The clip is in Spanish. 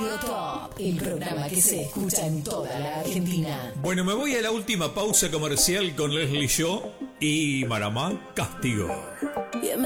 Radio Top, el programa que se escucha en toda la Argentina. Bueno, me voy a la última pausa comercial con Leslie Shaw y Maramá Castigo. Yeah,